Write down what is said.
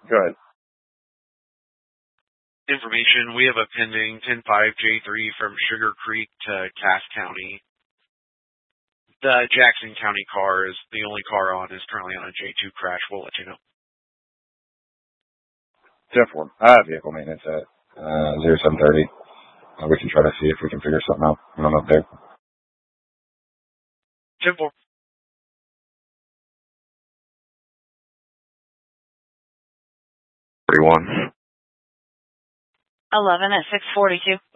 Go ahead. Information, we have a pending 10-5 J3 from Sugar Creek to Cass County. The Jackson County car is the only car on, is currently on a J2 crash. We'll let you know. 10-4. I have vehicle maintenance at 0730. We can try to see if we can figure something out. I don't know if they're... 10-4. 41. 11 at 642.